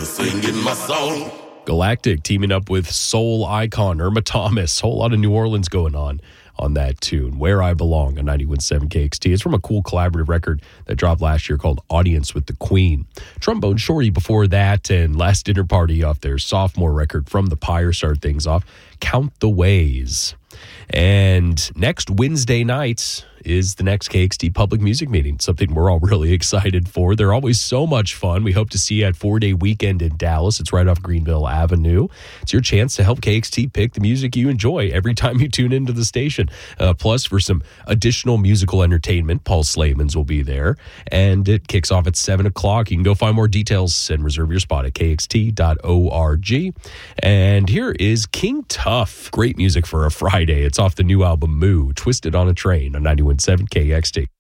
singing my song. Galactic teaming up with soul icon Irma Thomas. Whole lot of New Orleans going on that tune. Where I Belong on 91.7 KXT. It's from a cool collaborative record that dropped last year called Audience with the Queen. Trombone Shorty before that, and Last Dinner Party off their sophomore record From the Pyre start things off. Count the Ways. And next Wednesday night is the next KXT public music meeting, something we're all really excited for. They're always so much fun. We hope to see you at 4-Day Weekend in Dallas. It's right off Greenville Avenue. It's your chance to help KXT pick the music you enjoy every time you tune into the station. Plus, for some additional musical entertainment, Paul Slayman's will be there. And it kicks off at 7 o'clock. You can go find more details and reserve your spot at kxt.org. And here is King Tuff. Great music for a Friday. It's off the new album Moo, Twisted on a Train on 91.7 KXT.